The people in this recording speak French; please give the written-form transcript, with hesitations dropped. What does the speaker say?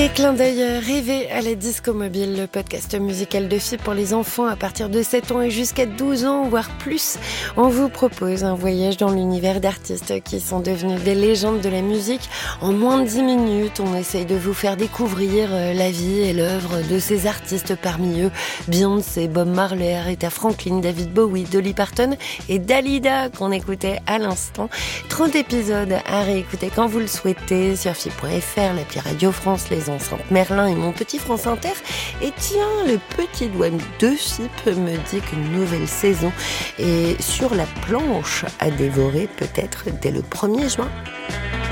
Et clin d'œil rêvé à la Disco Mobile, le podcast musical de filles pour les enfants à partir de 7 ans et jusqu'à 12 ans, voire plus. On vous propose un voyage dans l'univers d'artistes qui sont devenus des légendes de la musique. En moins de 10 minutes, on essaye de vous faire découvrir la vie et l'œuvre de ces artistes, parmi eux Beyoncé, Bob Marley, Aretha Franklin, David Bowie, Dolly Parton et Dalida qu'on écoutait à l'instant. 30 épisodes à réécouter quand vous le souhaitez sur FI.fr, l'appli Radio France, les enceintes Merlin et mon petit France Inter. Et tiens, le petit doigt de FIP me dit qu'une nouvelle saison est sur la planche à dévorer peut-être dès le 1er juin.